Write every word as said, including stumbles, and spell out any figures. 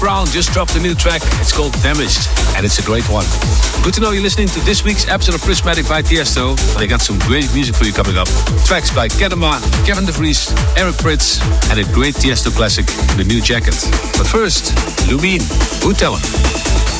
Brown just dropped a new track. It's called Damaged, and it's a great one. Good to know you're listening to this week's episode of Prismatic by Tiesto. They got some great music for you coming up. Tracks by Kedema, Kevin De Vries, Eric Prydz, and a great Tiesto classic, The New Jacket. But first, Lumine, Who Tell 'Em?